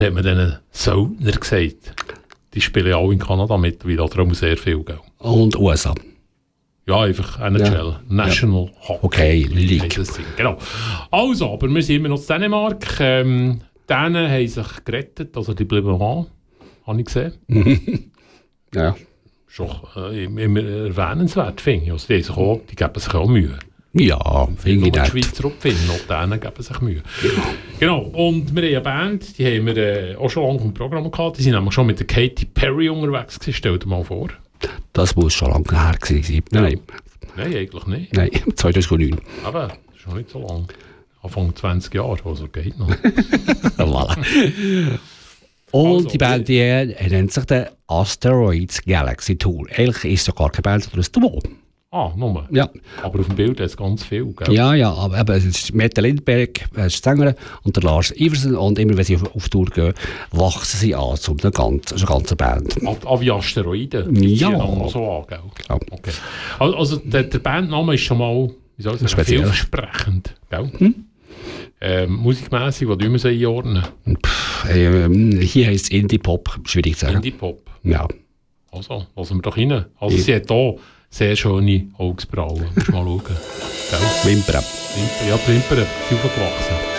hat man diesen Söldner gesagt. Die spielen auch in Kanada mittlerweile, oder auch sehr viel, gell? Und USA. Ja, einfach NHL, National Hockey League. Genau. Also, aber wir sind immer noch in Dänemark. Dänen haben sich gerettet, also die bleiben an, habe ich gesehen. Ja. Schon immer erwähnenswert, finde ich. Also die geben sich auch Mühe. Ja, finde ich Die nicht. Schweizer und Finnen, auch denen geben sich Mühe. Genau, und wir haben eine Band, die haben wir auch schon lange im Programm gehabt. Die sind nämlich schon mit der Katy Perry unterwegs gewesen. Stell dir mal vor. Das muss schon lange her gewesen sein. Nein, Eigentlich nicht. nein, 2009. Aber das ist schon nicht so lang. Anfang 20 Jahre, also geht noch. Voilà. Und Also, die Band die nennt sich der Asteroids Galaxy Tour. Eigentlich ist es ja gar keine Band, sondern ein Duo. Nur. Ja. Aber auf dem Bild ist ganz viel, gell? Ja, aber eben, es ist Mette Lindberg, ist die Sängerin, und der Lars Iversen. Und immer wenn sie auf Tour gehen, wachsen sie an zu einer ganzen Band. Wie Asteroiden. Ja. Die ziehen einander so an, gell? Ja. Okay. Also der Bandname ist schon mal, wie soll ich sagen, Speziell. vielversprechend, gell? Musikmässig, was tun wir sie einordnen? Hier heisst es Indie-Pop, schwierig zu sagen. Indie-Pop. Ja. Also, lassen wir doch rein. Also sie hat hier sehr schöne Augsbrauen. Musst mal schauen. Gell? Wimpern. Ja, die Wimpern sind aufgewachsen.